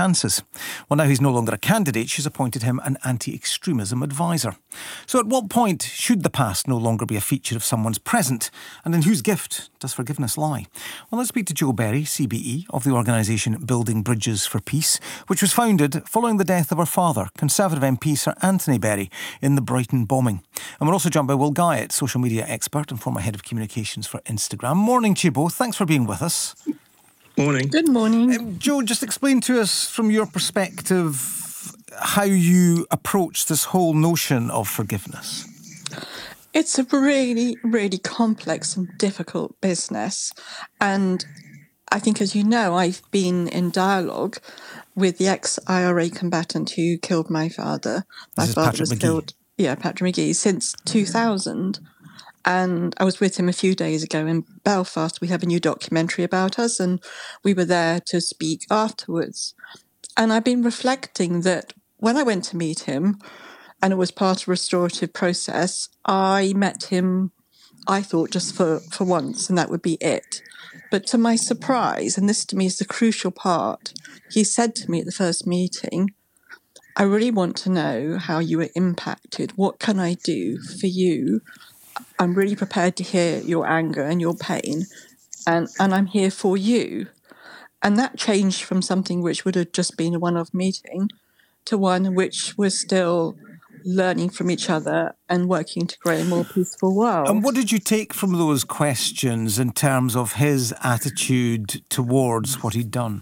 chances. Well, now he's no longer a candidate, she's appointed him an anti-extremism advisor. So at what point should the past no longer be a feature of someone's present? And in whose gift does forgiveness lie? Well, let's speak to Jo Berry, CBE, of the organisation Building Bridges for Peace, which was founded following the death of her father, Conservative MP Sir Anthony Berry, in the Brighton bombing. And we're also joined by Will Guyatt, social media expert and former head of communications for Instagram. Morning to you both. Thanks for being with us. Morning. Good morning. Jo, just explain to us from your perspective how you approach this whole notion of forgiveness. It's a really, really complex and difficult business. And I think, as you know, I've been in dialogue with the ex-IRA combatant who killed my father. My father was killed, Patrick Magee, since 2000. And I was with him a few days ago in Belfast. We have a new documentary about us, and we were there to speak afterwards. And I've been reflecting that when I went to meet him, and it was part of a restorative process, I met him, I thought, just for once, and that would be it. But to my surprise, and this to me is the crucial part, he said to me at the first meeting, I really want to know how you were impacted. What can I do for you? I'm really prepared to hear your anger and your pain, and I'm here for you. And that changed from something which would have just been a one-off meeting to one which was still learning from each other and working to create a more peaceful world. And what did you take from those questions in terms of his attitude towards what he'd done?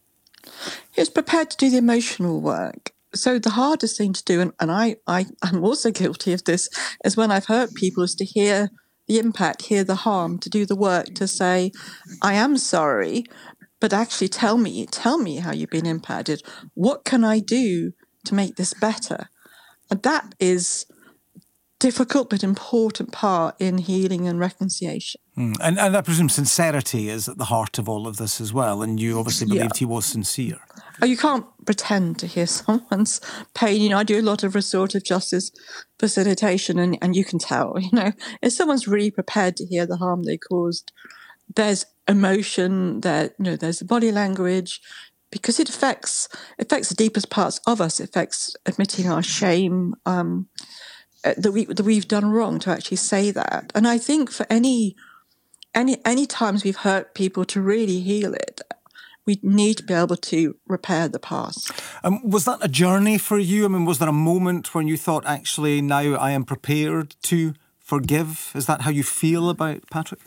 He was prepared to do the emotional work. So the hardest thing to do, and I'm also guilty of this, is when I've hurt people, is to hear the impact, hear the harm, to do the work, to say, I am sorry, but actually tell me how you've been impacted. What can I do to make this better? And that is difficult but important part in healing and reconciliation. And I presume sincerity is at the heart of all of this as well, and you obviously believed he was sincere. Oh, you can't pretend to hear someone's pain. You know, I do a lot of restorative justice facilitation, and you can tell, if someone's really prepared to hear the harm they caused, there's emotion, there's the body language, because it affects the deepest parts of us. It affects admitting our shame, that we've done wrong, to actually say that. And I think for any times we've hurt people, to really heal it, we need to be able to repair the past. Was that a journey for you? I mean, was there a moment when you thought, actually, now I am prepared to forgive? Is that how you feel about Patrick?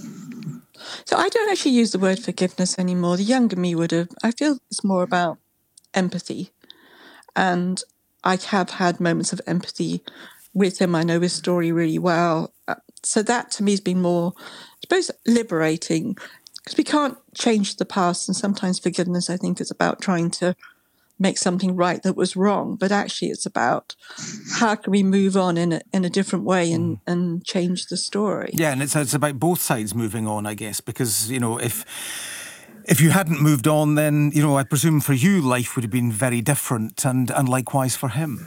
So I don't actually use the word forgiveness anymore. The younger me would have. I feel it's more about empathy. And I have had moments of empathy with him. I know his story really well. So that to me has been more, I suppose, liberating, because we can't change the past. And sometimes forgiveness, I think, is about trying to make something right that was wrong. But actually it's about how can we move on in a different way and change the story. Yeah, and it's about both sides moving on, I guess, because, if you hadn't moved on, then, I presume for you life would have been very different, and likewise for him.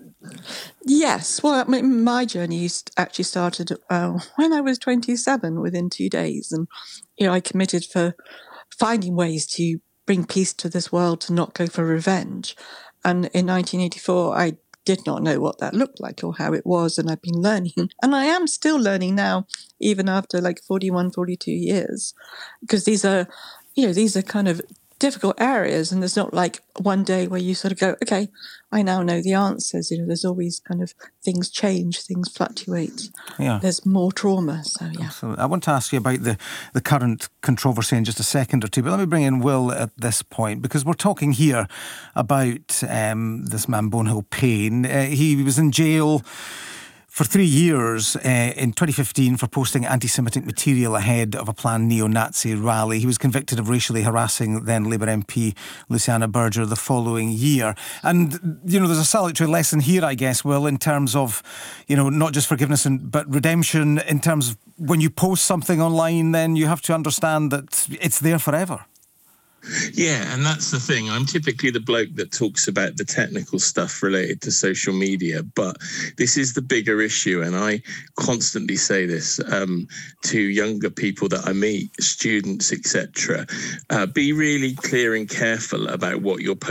Yes. Well, my journey actually started when I was 27, within 2 days. And, I committed for finding ways to bring peace to this world, to not go for revenge. And in 1984, I did not know what that looked like or how it was. And I've been learning. And I am still learning now, even after 41, 42 years, because these are kind of difficult areas, and there's not like one day where you sort of go, okay, I now know the answers. There's always kind of things change, things fluctuate. Yeah. There's more trauma. So yeah. Absolutely. I want to ask you about the current controversy in just a second or two, but let me bring in Will at this point, because we're talking here about this man, Bonehill Payne. He was in jail for 3 years in 2015 for posting anti-Semitic material ahead of a planned neo-Nazi rally. He was convicted of racially harassing then Labour MP Luciana Berger the following year. And, there's a salutary lesson here, I guess, Will, in terms of, not just forgiveness but redemption, in terms of when you post something online, then you have to understand that it's there forever. Yeah, and that's the thing. I'm typically the bloke that talks about the technical stuff related to social media, but this is the bigger issue, and I constantly say this to younger people that I meet, students, etc. Be really clear and careful about what you're posting